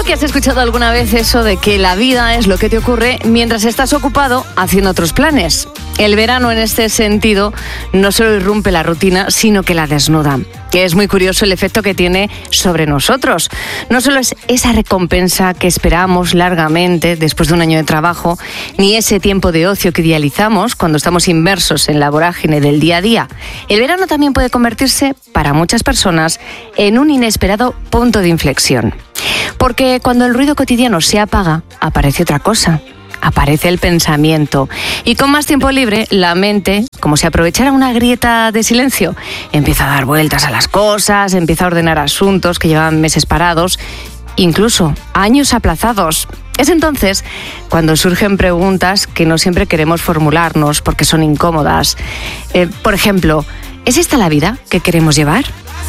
que has escuchado alguna vez eso de que la vida es lo que te ocurre mientras estás ocupado haciendo otros planes. El verano en este sentido no solo irrumpe la rutina, sino que la desnuda. Que es muy curioso el efecto que tiene sobre nosotros. No solo es esa recompensa que esperamos largamente después de un año de trabajo, ni ese tiempo de ocio que idealizamos cuando estamos inmersos en la vorágine del día a día. El verano también puede convertirse, para muchas personas, en un inesperado punto de inflexión. Porque cuando el ruido cotidiano se apaga, aparece otra cosa. Aparece el pensamiento. Y con más tiempo libre, la mente, como si aprovechara una grieta de silencio, empieza a dar vueltas a las cosas, empieza a ordenar asuntos que llevaban meses parados, incluso años aplazados. Es entonces cuando surgen preguntas que no siempre queremos formularnos porque son incómodas. Por ejemplo, ¿es esta la vida que queremos llevar?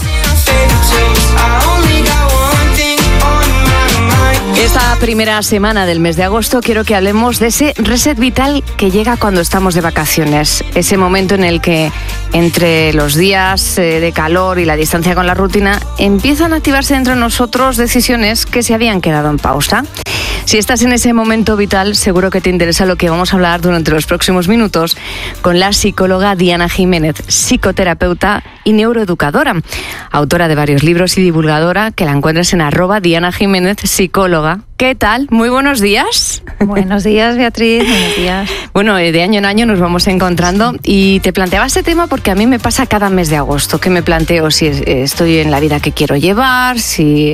Esta primera semana del mes de agosto quiero que hablemos de ese reset vital que llega cuando estamos de vacaciones. Ese momento en el que entre los días de calor y la distancia con la rutina empiezan a activarse dentro de nosotros decisiones que se habían quedado en pausa. Si estás en ese momento vital, seguro que te interesa lo que vamos a hablar durante los próximos minutos con la psicóloga Diana Jiménez, psicoterapeuta y neuroeducadora, autora de varios libros y divulgadora, que la encuentras en @Diana Jiménez psicóloga. ¿Qué tal? Muy buenos días. Buenos días, Beatriz. Buenos días. Bueno, de año en año nos vamos encontrando y te planteaba este tema porque a mí me pasa cada mes de agosto, que me planteo si estoy en la vida que quiero llevar, si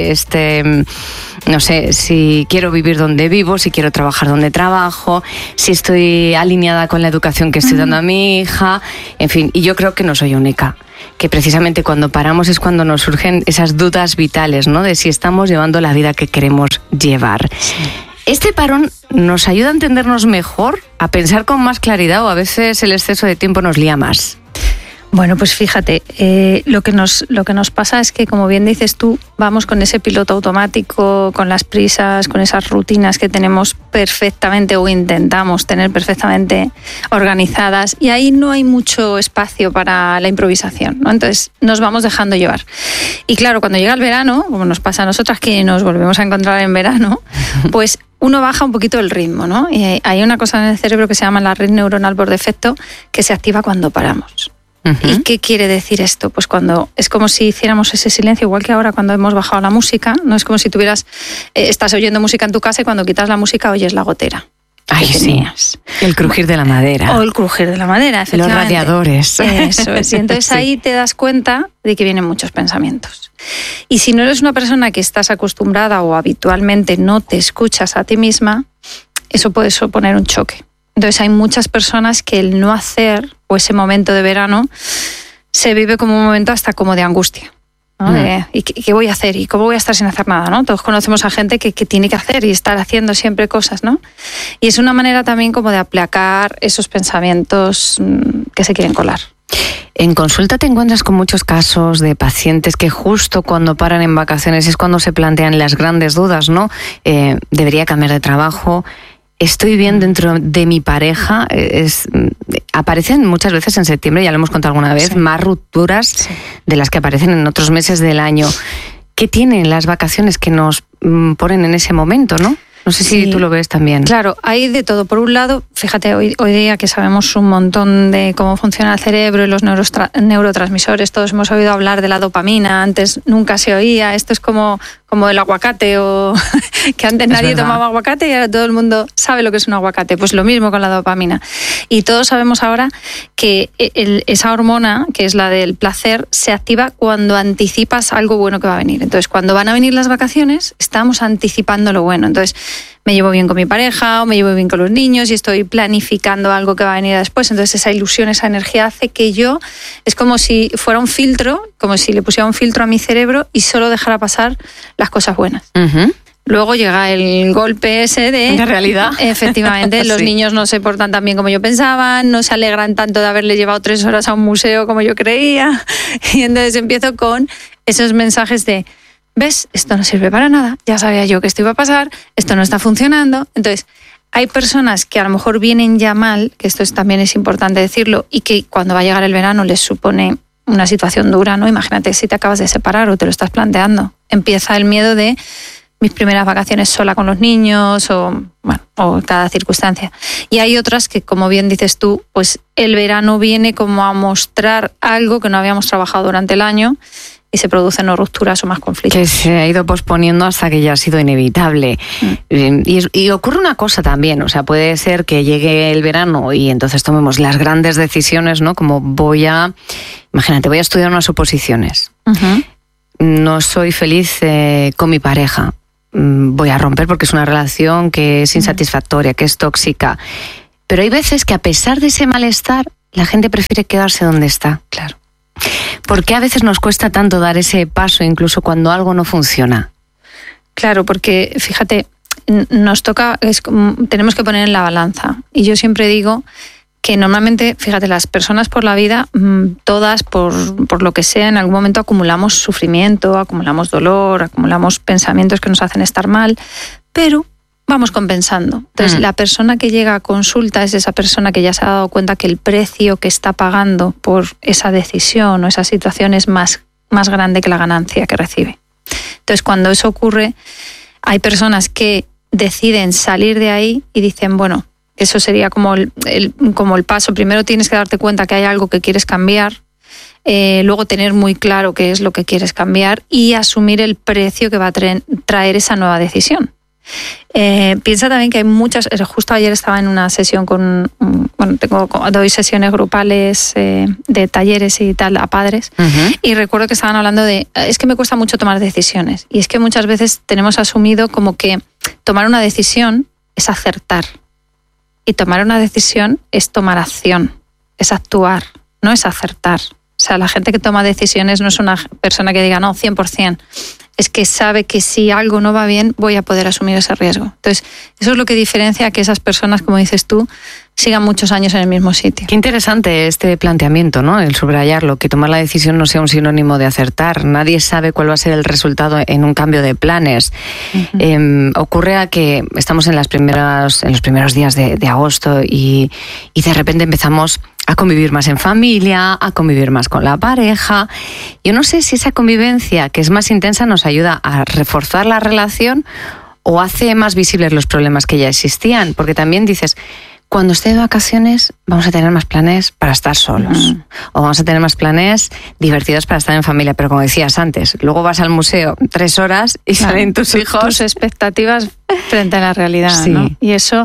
no sé, si quiero vivir donde vivo, si quiero trabajar donde trabajo, si estoy alineada con la educación que estoy dando a mi hija, en fin, y yo creo que no soy única. Que precisamente cuando paramos es cuando nos surgen esas dudas vitales, ¿no? De si estamos llevando la vida que queremos llevar. Sí. ¿Este parón nos ayuda a entendernos mejor, a pensar con más claridad o a veces el exceso de tiempo nos lía más? Bueno, pues fíjate, lo que nos pasa es que, como bien dices tú, vamos con ese piloto automático, con las prisas, con esas rutinas que tenemos perfectamente o intentamos tener perfectamente organizadas, y ahí no hay mucho espacio para la improvisación, ¿no? Entonces nos vamos dejando llevar. Y claro, cuando llega el verano, como nos pasa a nosotras que nos volvemos a encontrar en verano, pues uno baja un poquito el ritmo, ¿no? Y hay una cosa en el cerebro que se llama la red neuronal por defecto, que se activa cuando paramos. Uh-huh. ¿Y qué quiere decir esto? Pues cuando es como si hiciéramos ese silencio, igual que ahora cuando hemos bajado la música, no es como si estás oyendo música en tu casa y cuando quitas la música oyes la gotera. Ay, sí. El crujir de la madera. O el crujir de la madera, efectivamente. Los radiadores. Eso es. Y entonces sí. Ahí te das cuenta de que vienen muchos pensamientos. Y si no eres una persona que estás acostumbrada o habitualmente no te escuchas a ti misma, eso puede suponer un choque. Entonces hay muchas personas que el no hacer, o ese momento de verano, se vive como un momento hasta como de angustia, ¿no? ¿Y qué voy a hacer? ¿Y cómo voy a estar sin hacer nada? ¿No? Todos conocemos a gente que tiene que hacer y estar haciendo siempre cosas, ¿no? Y es una manera también como de aplacar esos pensamientos que se quieren colar. En consulta te encuentras con muchos casos de pacientes que justo cuando paran en vacaciones es cuando se plantean las grandes dudas, ¿no? ¿Debería cambiar de trabajo? ¿Estoy bien dentro de mi pareja? Aparecen muchas veces en septiembre, ya lo hemos contado alguna vez, sí, más rupturas de las que aparecen en otros meses del año. ¿Qué tienen las vacaciones que nos ponen en ese momento, no? No sé si tú lo ves también. Claro, hay de todo. Por un lado, fíjate, hoy día que sabemos un montón de cómo funciona el cerebro y los neurotransmisores, todos hemos oído hablar de la dopamina, antes nunca se oía, esto es como el aguacate, o que antes nadie tomaba aguacate y ahora todo el mundo sabe lo que es un aguacate. Pues lo mismo con la dopamina. Y todos sabemos ahora que esa hormona, que es la del placer, se activa cuando anticipas algo bueno que va a venir. Entonces, cuando van a venir las vacaciones, estamos anticipando lo bueno. Entonces, me llevo bien con mi pareja o me llevo bien con los niños y estoy planificando algo que va a venir después. Entonces esa ilusión, esa energía hace que yo, es como si fuera un filtro, como si le pusiera un filtro a mi cerebro y solo dejara pasar las cosas buenas. Uh-huh. Luego llega el golpe ese de... La realidad. Efectivamente, los niños no se portan tan bien como yo pensaba, no se alegran tanto de haberle llevado 3 horas a un museo como yo creía. Y entonces empiezo con esos mensajes de... ¿Ves? Esto no sirve para nada, ya sabía yo que esto iba a pasar, esto no está funcionando. Entonces, hay personas que a lo mejor vienen ya mal, que esto también es importante decirlo, y que cuando va a llegar el verano les supone una situación dura, ¿no? Imagínate si te acabas de separar o te lo estás planteando. Empieza el miedo de mis primeras vacaciones sola con los niños o cada circunstancia. Y hay otras que, como bien dices tú, pues el verano viene como a mostrar algo que no habíamos trabajado durante el año y se producen o rupturas o más conflictos. Que se ha ido posponiendo hasta que ya ha sido inevitable. Y ocurre una cosa también, o sea, puede ser que llegue el verano y entonces tomemos las grandes decisiones, ¿no? Como imagínate, voy a estudiar unas oposiciones. Uh-huh. No soy feliz con mi pareja. Voy a romper porque es una relación que es insatisfactoria, que es tóxica. Pero hay veces que a pesar de ese malestar, la gente prefiere quedarse donde está. Claro. ¿Por qué a veces nos cuesta tanto dar ese paso incluso cuando algo no funciona? Claro, porque fíjate, tenemos que poner en la balanza. Y yo siempre digo que normalmente, fíjate, las personas por la vida, todas por lo que sea, en algún momento acumulamos sufrimiento, acumulamos dolor, acumulamos pensamientos que nos hacen estar mal, pero vamos compensando. Entonces, la persona que llega a consulta es esa persona que ya se ha dado cuenta que el precio que está pagando por esa decisión o esa situación es más grande que la ganancia que recibe. Entonces, cuando eso ocurre, hay personas que deciden salir de ahí y dicen, bueno, eso sería como el paso. Primero tienes que darte cuenta que hay algo que quieres cambiar, luego tener muy claro qué es lo que quieres cambiar y asumir el precio que va a traer esa nueva decisión. Piensa también que hay muchas. Justo ayer estaba en una sesión doy sesiones grupales de talleres y tal a padres, uh-huh. Y recuerdo que estaban hablando es que me cuesta mucho tomar decisiones, y es que muchas veces tenemos asumido como que tomar una decisión es acertar, y tomar una decisión es tomar acción, es actuar, no es acertar. O sea, la gente que toma decisiones no es una persona que diga no, 100%. Es que sabe que si algo no va bien, voy a poder asumir ese riesgo. Entonces, eso es lo que diferencia que esas personas, como dices tú, sigan muchos años en el mismo sitio. Qué interesante este planteamiento, ¿no? El subrayarlo, que tomar la decisión no sea un sinónimo de acertar. Nadie sabe cuál va a ser el resultado en un cambio de planes. Uh-huh. Ocurre a que estamos en los primeros días de agosto y de repente empezamos a convivir más en familia, a convivir más con la pareja. Yo no sé si esa convivencia, que es más intensa, nos ayuda a reforzar la relación o hace más visibles los problemas que ya existían. Porque también dices, cuando esté de vacaciones vamos a tener más planes para estar solos, o vamos a tener más planes divertidos para estar en familia. Pero como decías antes, luego vas al museo 3 horas y salen tus hijos. Tus expectativas frente a la realidad, sí. ¿No? Y eso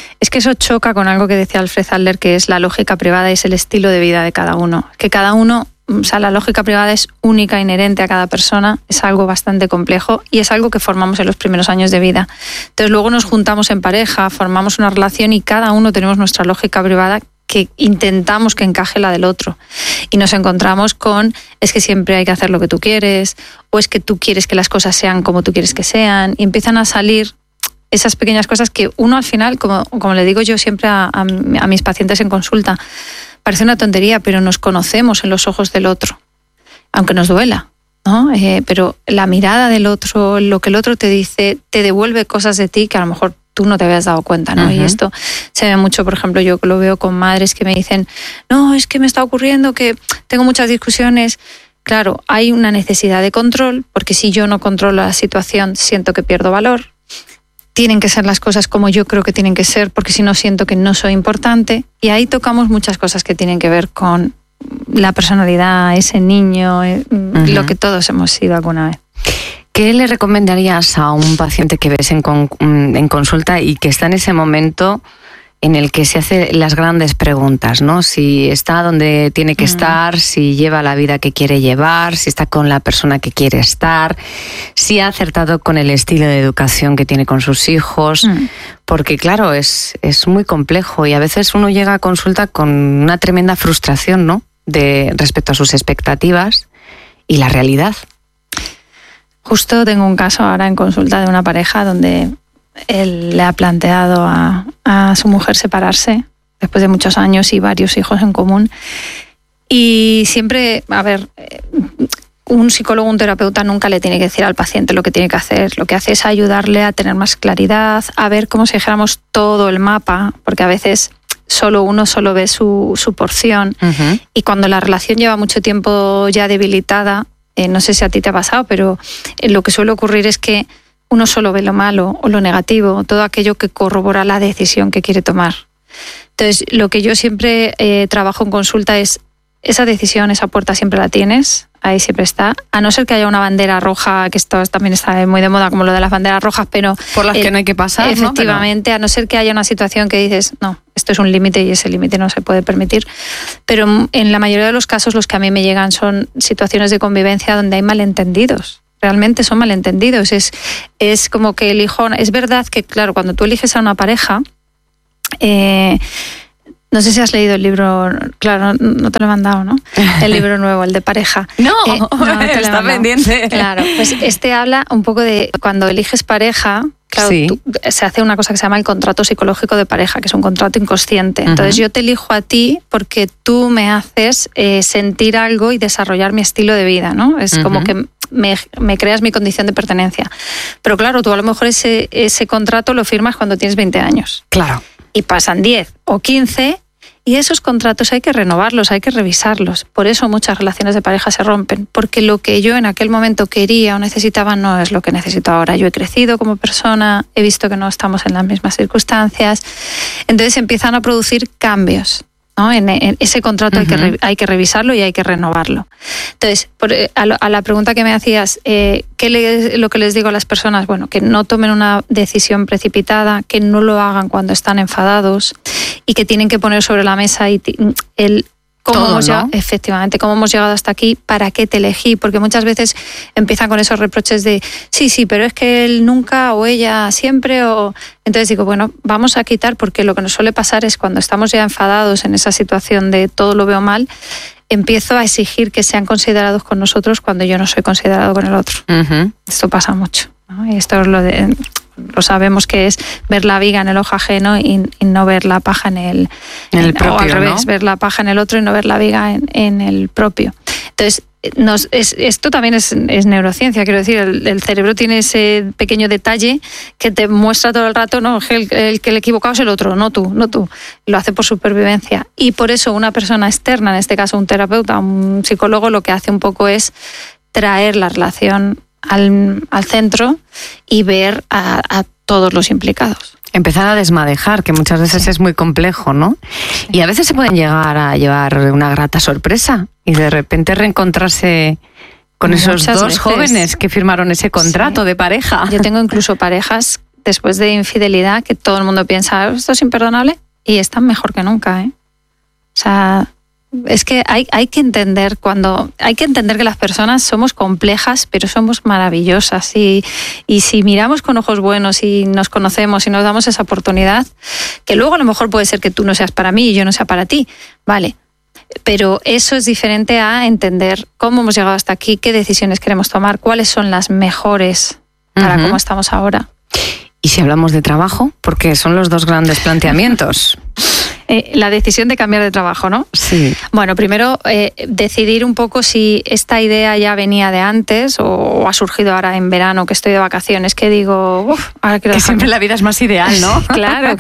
choca con algo que decía Alfred Adler, que es la lógica privada y es el estilo de vida de cada uno. Que cada uno, o sea, la lógica privada es única, inherente a cada persona, es algo bastante complejo y es algo que formamos en los primeros años de vida. Entonces luego nos juntamos en pareja, formamos una relación y cada uno tenemos nuestra lógica privada que intentamos que encaje la del otro. Y nos encontramos con, es que siempre hay que hacer lo que tú quieres, o es que tú quieres que las cosas sean como tú quieres que sean, y empiezan a salir esas pequeñas cosas que uno al final, como le digo yo siempre a mis pacientes en consulta, parece una tontería, pero nos conocemos en los ojos del otro, aunque nos duela, ¿no? Pero la mirada del otro, lo que el otro te dice, te devuelve cosas de ti que a lo mejor tú no te habías dado cuenta, ¿no? Uh-huh. Y esto se ve mucho, por ejemplo, yo lo veo con madres que me dicen, no, es que me está ocurriendo que tengo muchas discusiones. Claro, hay una necesidad de control, porque si yo no controlo la situación, siento que pierdo valor. Tienen que ser las cosas como yo creo que tienen que ser, porque si no siento que no soy importante. Y ahí tocamos muchas cosas que tienen que ver con la personalidad, ese niño, uh-huh. Lo que todos hemos sido alguna vez. ¿Qué le recomendarías a un paciente que ves en consulta y que está en ese momento en el que se hace las grandes preguntas, ¿no? Si está donde tiene que estar, si lleva la vida que quiere llevar, si está con la persona que quiere estar, si ha acertado con el estilo de educación que tiene con sus hijos, porque claro, es muy complejo y a veces uno llega a consulta con una tremenda frustración, ¿no? Respecto a sus expectativas y la realidad. Justo tengo un caso ahora en consulta de una pareja donde él le ha planteado a su mujer separarse después de muchos años y varios hijos en común. Y siempre, un psicólogo, un terapeuta nunca le tiene que decir al paciente lo que tiene que hacer. Lo que hace es ayudarle a tener más claridad, a ver como si dijéramos todo el mapa, porque a veces uno solo ve su porción. Uh-huh. Y cuando la relación lleva mucho tiempo ya debilitada, no sé si a ti te ha pasado, pero lo que suele ocurrir es que uno solo ve lo malo o lo negativo, todo aquello que corrobora la decisión que quiere tomar. Entonces, lo que yo siempre trabajo en consulta es esa decisión, esa puerta siempre la tienes, ahí siempre está, a no ser que haya una bandera roja, que esto también está muy de moda, como lo de las banderas rojas, pero... Por las que no hay que pasar, efectivamente, ¿no? A no ser que haya una situación que dices, no, esto es un límite y ese límite no se puede permitir. Pero en la mayoría de los casos los que a mí me llegan son situaciones de convivencia donde hay malentendidos. Realmente son malentendidos. Es como que elijo... Es verdad que, claro, cuando tú eliges a una pareja... no sé si has leído el libro, claro, no te lo he mandado, ¿no? El libro nuevo, el de pareja. No está pendiente. Claro, pues habla un poco de cuando eliges pareja, claro, sí. Se hace una cosa que se llama el contrato psicológico de pareja, que es un contrato inconsciente. Entonces yo te elijo a ti porque tú me haces sentir algo y desarrollar mi estilo de vida, ¿no? Es como que me creas mi condición de pertenencia. Pero claro, tú a lo mejor ese contrato lo firmas cuando tienes 20 años. Claro. Y pasan 10 o 15 y esos contratos hay que renovarlos, hay que revisarlos. Por eso muchas relaciones de pareja se rompen, porque lo que yo en aquel momento quería o necesitaba no es lo que necesito ahora. Yo he crecido como persona, he visto que no estamos en las mismas circunstancias, entonces empiezan a producir cambios, ¿no? En ese contrato hay que revisarlo y hay que renovarlo. Entonces, a la pregunta que me hacías, lo que les digo a las personas, bueno, que no tomen una decisión precipitada, que no lo hagan cuando están enfadados y que tienen que poner sobre la mesa efectivamente, cómo hemos llegado hasta aquí, para qué te elegí, porque muchas veces empiezan con esos reproches de sí, pero es que él nunca o ella siempre, o entonces digo, bueno, vamos a quitar, porque lo que nos suele pasar es cuando estamos ya enfadados en esa situación de todo lo veo mal, empiezo a exigir que sean considerados con nosotros cuando yo no soy considerado con el otro. Esto pasa mucho, ¿no? Y esto es lo sabemos que es ver la viga en el ojo ajeno y no ver la paja en el propio, o al revés, ¿no? Ver la paja en el otro y no ver la viga en el propio. Entonces, esto también es neurociencia, quiero decir, el cerebro tiene ese pequeño detalle que te muestra todo el rato, no, el que el equivocado es el otro, no tú. Lo hace por supervivencia. Y por eso una persona externa, en este caso un terapeuta, un psicólogo, lo que hace un poco es traer la relación al centro y ver a todos los implicados. Empezar a desmadejar, que muchas veces es muy complejo, ¿no? Sí. Y a veces se pueden llegar a llevar una grata sorpresa y de repente reencontrarse con esos dos jóvenes que firmaron ese contrato de pareja. Yo tengo incluso parejas después de infidelidad que todo el mundo piensa, esto es imperdonable, y están mejor que nunca, ¿eh? O sea, es que hay que entender que las personas somos complejas, pero somos maravillosas, y si miramos con ojos buenos y nos conocemos y nos damos esa oportunidad, que luego a lo mejor puede ser que tú no seas para mí y yo no sea para ti, vale, pero eso es diferente a entender cómo hemos llegado hasta aquí, qué decisiones queremos tomar, cuáles son las mejores para cómo estamos ahora. Y si hablamos de trabajo, porque son los dos grandes planteamientos. La decisión de cambiar de trabajo, ¿no? Sí. Bueno, primero decidir un poco si esta idea ya venía de antes o ha surgido ahora en verano, que estoy de vacaciones, que digo, ahora quiero... Que siempre la vida es más ideal, ¿no? Claro.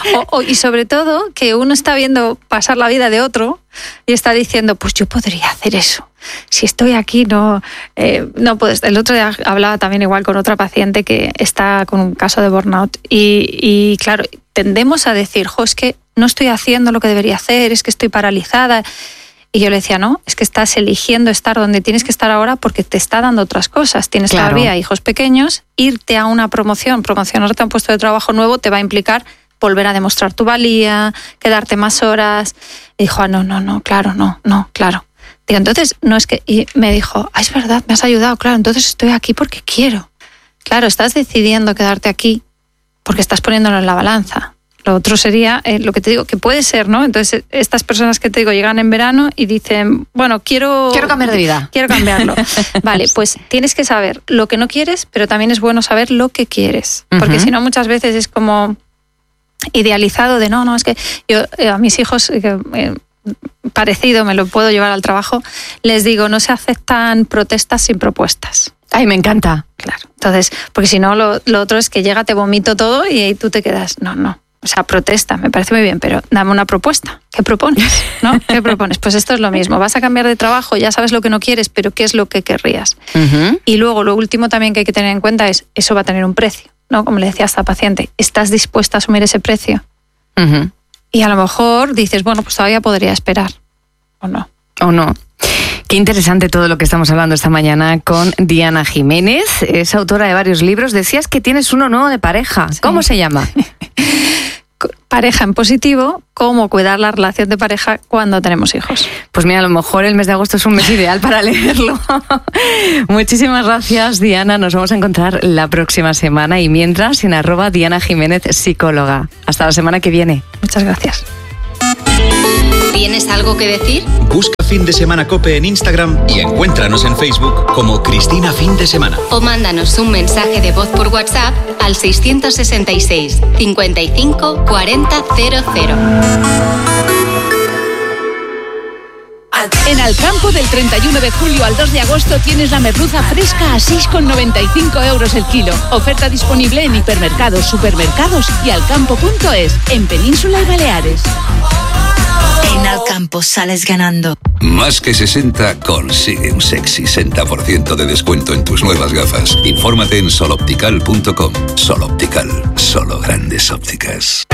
Y sobre todo que uno está viendo pasar la vida de otro y está diciendo, pues yo podría hacer eso. Si estoy aquí, no puedes. El otro día hablaba también igual con otra paciente que está con un caso de burnout y claro, tendemos a decir, es que no estoy haciendo lo que debería hacer, es que estoy paralizada. Y yo le decía, no, es que estás eligiendo estar donde tienes que estar ahora porque te está dando otras cosas. Tienes todavía hijos pequeños, irte a una promocionarte a un puesto de trabajo nuevo te va a implicar volver a demostrar tu valía, quedarte más horas. Y dijo, claro. Digo, entonces, no es que... Y me dijo, es verdad, me has ayudado, claro, entonces estoy aquí porque quiero. Claro, estás decidiendo quedarte aquí porque estás poniéndolo en la balanza. Lo otro sería, lo que te digo, que puede ser, ¿no? Entonces, estas personas que te digo llegan en verano y dicen, bueno, quiero cambiar de vida. Quiero cambiarlo. Vale, pues tienes que saber lo que no quieres, pero también es bueno saber lo que quieres. Porque si no, muchas veces es como idealizado de, no, es que yo a mis hijos... parecido, me lo puedo llevar al trabajo, les digo, no se aceptan protestas sin propuestas. Ay, me encanta. Claro. Entonces, porque si no, lo otro es que llega, te vomito todo y tú te quedas, no. O sea, protesta, me parece muy bien, pero dame una propuesta. ¿Qué propones? ¿No? ¿Qué propones? Pues esto es lo mismo. Vas a cambiar de trabajo, ya sabes lo que no quieres, pero ¿qué es lo que querrías? Uh-huh. Y luego, lo último también que hay que tener en cuenta es, eso va a tener un precio, ¿no? Como le decía a esta paciente, ¿estás dispuesta a asumir ese precio? Uh-huh. Y a lo mejor dices, bueno, pues todavía podría esperar. ¿O no? ¿O no? Qué interesante todo lo que estamos hablando esta mañana con Diana Jiménez. Es autora de varios libros. Decías que tienes uno nuevo de pareja. Sí. ¿Cómo se llama? Pareja en positivo, cómo cuidar la relación de pareja cuando tenemos hijos. Pues mira, a lo mejor el mes de agosto es un mes ideal para leerlo. Muchísimas gracias, Diana. Nos vamos a encontrar la próxima semana y mientras en @Diana Jiménez psicóloga. Hasta la semana que viene. Muchas gracias. ¿Tienes algo que decir? Busca Fin de Semana COPE en Instagram y encuéntranos en Facebook como Cristina Fin de Semana. O mándanos un mensaje de voz por WhatsApp al 666 55 40 00. En Alcampo, del 31 de julio al 2 de agosto tienes la merluza fresca a 6,95 € el kilo. Oferta disponible en hipermercados, supermercados y alcampo.es, en Península y Baleares. En Alcampo sales ganando. Más que 60 consigue un sexy 60% de descuento en tus nuevas gafas. Infórmate en soloptical.com. Soloptical, solo grandes ópticas.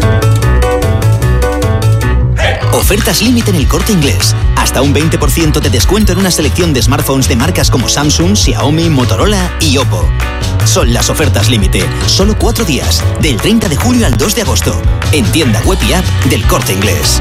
Ofertas límite en El Corte Inglés. Hasta un 20% de descuento en una selección de smartphones de marcas como Samsung, Xiaomi, Motorola y Oppo. Son las ofertas límite. Solo 4 días. Del 30 de julio al 2 de agosto. En tienda web y app del Corte Inglés.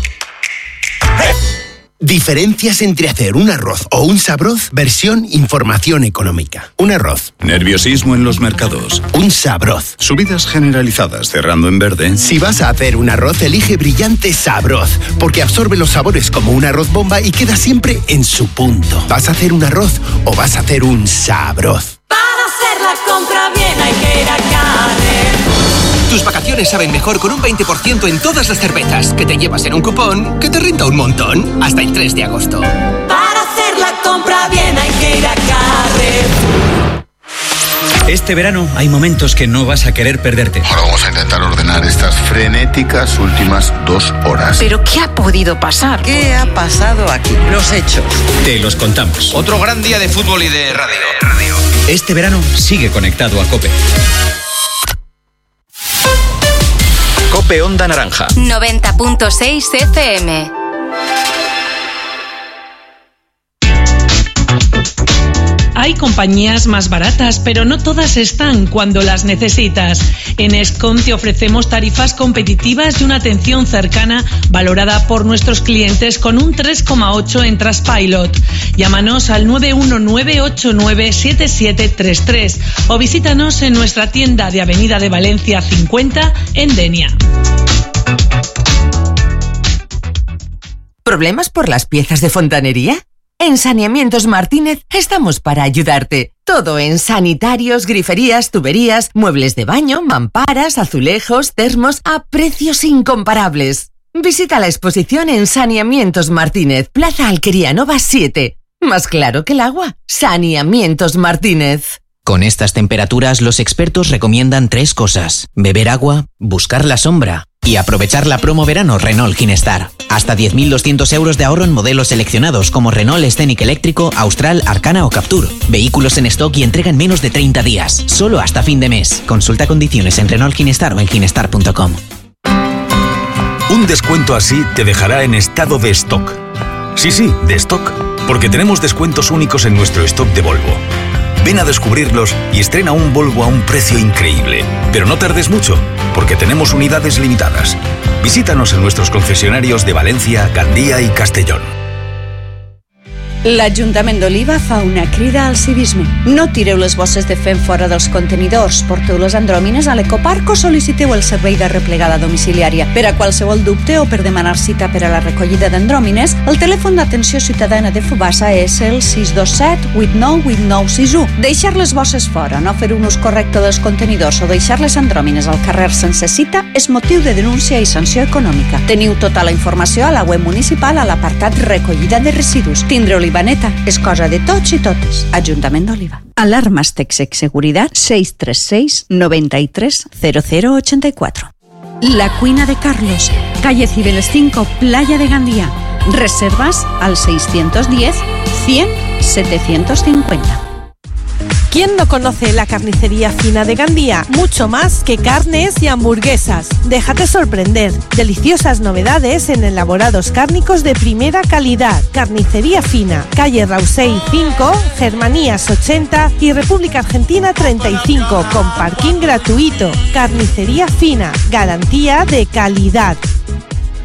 Diferencias entre hacer un arroz o un sabroz, versión información económica. Un arroz. Nerviosismo en los mercados. Un sabroz. Subidas generalizadas cerrando en verde. Si vas a hacer un arroz, elige Brillante Sabroz, porque absorbe los sabores como un arroz bomba y queda siempre en su punto. ¿Vas a hacer un arroz o vas a hacer un sabroz? Para hacer la compra bien hay que ir a Carrer. Tus vacaciones saben mejor con un 20% en todas las cervezas que te llevas en un cupón que te renta un montón hasta el 3 de agosto. Para hacer la compra bien hay que ir a Carrer. Este verano hay momentos que no vas a querer perderte. Ahora vamos a intentar ordenar estas frenéticas últimas 2 horas. ¿Pero qué ha podido pasar? ¿Qué ha pasado aquí? Los hechos. Te los contamos. Otro gran día de fútbol y de radio. Este verano sigue conectado a COPE. COPE Onda Naranja 90.6 FM. Hay compañías más baratas, pero no todas están cuando las necesitas. En Escom te ofrecemos tarifas competitivas y una atención cercana valorada por nuestros clientes con un 3,8 en Trustpilot. Llámanos al 919897733 o visítanos en nuestra tienda de Avenida de Valencia 50 en Denia. ¿Problemas por las piezas de fontanería? En Saneamientos Martínez estamos para ayudarte. Todo en sanitarios, griferías, tuberías, muebles de baño, mamparas, azulejos, termos a precios incomparables. Visita la exposición en Saneamientos Martínez, Plaza Alquería Nova 7. Más claro que el agua. Saneamientos Martínez. Con estas temperaturas, los expertos recomiendan 3 cosas: beber agua, buscar la sombra y aprovechar la promo verano Renault Ginestar. Hasta 10.200 euros de ahorro en modelos seleccionados como Renault Scenic eléctrico, Austral, Arcana o Captur. Vehículos en stock y entrega en menos de 30 días. Solo hasta fin de mes. Consulta condiciones en Renault Ginestar o en ginestar.com. Un descuento así te dejará en estado de stock. Sí, de stock. Porque tenemos descuentos únicos en nuestro stock de Volvo. Ven a descubrirlos y estrena un Volvo a un precio increíble. Pero no tardes mucho, porque tenemos unidades limitadas. Visítanos en nuestros concesionarios de Valencia, Gandía y Castellón. L'Ajuntament d'Oliva fa una crida al civisme. No tireu les bosses de fem fora dels contenidors, porteu les andròmines a l'ecoparc o sol·liciteu el servei de replegada domiciliària. Per a qualsevol dubte o per demanar cita per a la recollida d'andròmines, el telèfon d'atenció ciutadana de Fubassa és el 627 89 8961. Deixar les bosses fora, no fer un ús correcte dels contenidors o deixar les andròmines al carrer sense cita és motiu de denúncia i sanció econòmica. Teniu tota la informació a la web municipal a l'apartat recollida de residus. Tindre Olivaneta és cosa de tots i totes. Ajuntament d'Oliva. Alarmas Texec Seguridad 636 93 0084. La Cuina de Carlos, calle Cibeles 5, Playa de Gandía. Reservas al 610 100 750. ¿Quién no conoce la carnicería fina de Gandía? Mucho más que carnes y hamburguesas. Déjate sorprender. Deliciosas novedades en elaborados cárnicos de primera calidad. Carnicería fina. Calle Rausey 5, Germanías 80 y República Argentina 35, con parking gratuito. Carnicería fina. Garantía de calidad.